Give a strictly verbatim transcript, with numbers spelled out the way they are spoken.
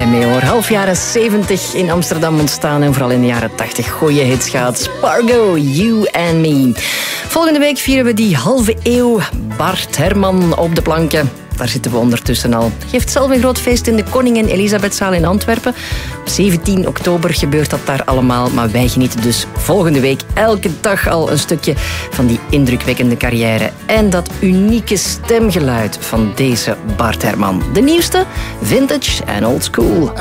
mee hoor. Half jaren zeventig in Amsterdam ontstaan en vooral in de jaren tachtig goeie hits gehad. Spargo, You and Me. Volgende week vieren we die halve eeuw. Bart Herman op de planken. Daar zitten we ondertussen al. Geeft zelf een groot feest in de Koningin Elisabethzaal in Antwerpen. Op zeventien oktober gebeurt dat daar allemaal. Maar wij genieten dus volgende week elke dag al een stukje van die indrukwekkende carrière. En dat unieke stemgeluid van deze Bart Herman. De nieuwste, vintage en old school.